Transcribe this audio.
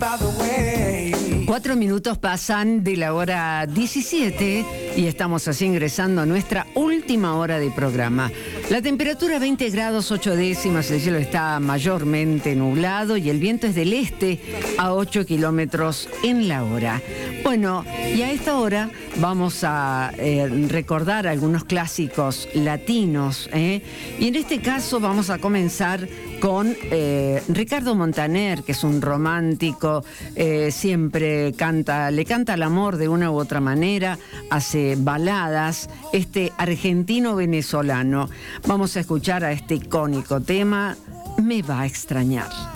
4 minutos pasan de la hora 17 y estamos así ingresando a nuestra última hora de programa. La temperatura 20 grados 8 décimas, el cielo está mayormente nublado y el viento es del este a 8 kilómetros en la hora. Bueno, y a esta hora vamos a recordar algunos clásicos latinos, y en este caso vamos a comenzar con Ricardo Montaner, que es un romántico, siempre le canta al amor de una u otra manera, hace baladas, este argentino-venezolano. Vamos a escuchar a este icónico tema, Me va a extrañar.